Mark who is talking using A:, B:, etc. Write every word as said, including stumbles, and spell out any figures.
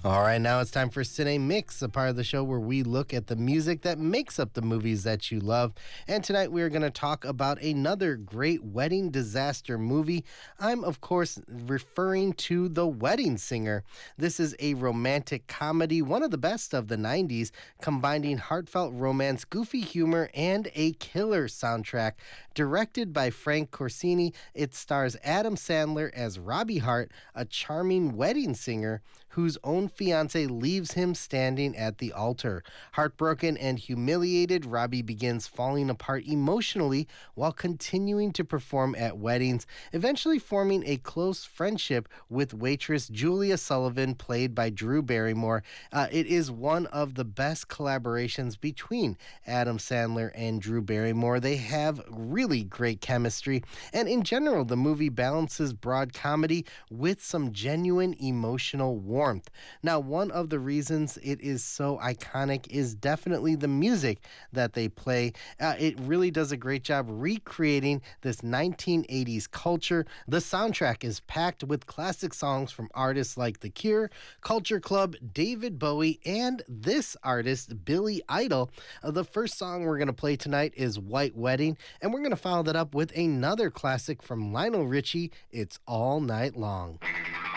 A: All right, now it's time for Cine Mix, a part of the show where we look at the music that makes up the movies that you love. And tonight we are going to talk about another great wedding disaster movie. I'm, of course, referring to The Wedding Singer. This is a romantic comedy, one of the best of the nineties, combining heartfelt romance, goofy humor, and a killer soundtrack. Directed by Frank Corsini, it stars Adam Sandler as Robbie Hart, a charming wedding singer whose own fiancé leaves him standing at the altar. Heartbroken and humiliated, Robbie begins falling apart emotionally while continuing to perform at weddings, eventually forming a close friendship with waitress Julia Sullivan, played by Drew Barrymore. Uh, it is one of the best collaborations between Adam Sandler and Drew Barrymore. They have really great chemistry, and in general, the movie balances broad comedy with some genuine emotional warmth. Now, one of the reasons it is so iconic is definitely the music that they play. Uh, it really does a great job recreating this nineteen eighties culture. The soundtrack is packed with classic songs from artists like The Cure, Culture Club, David Bowie, and this artist, Billy Idol. Uh, the first song we're going to play tonight is White Wedding, and we're going to follow that up with another classic from Lionel Richie, It's All Night Long.